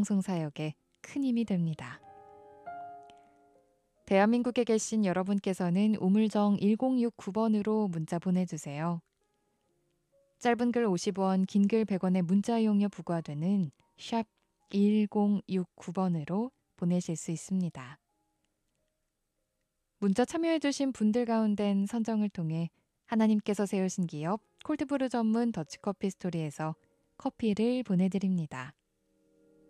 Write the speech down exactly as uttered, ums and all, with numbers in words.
방송 사역에 큰 힘이 됩니다. 대한민국에 계신 여러분께서는 우물정 일공육구 번으로 문자 보내주세요. 짧은 글 오십 원, 긴 글 백 원의 문자 이용료 부과되는 샵 일공육구 번으로 보내실 수 있습니다. 문자 참여해주신 분들 가운데는 선정을 통해 하나님께서 세우신 기업 콜드브루 전문 더치커피 스토리에서 커피를 보내드립니다.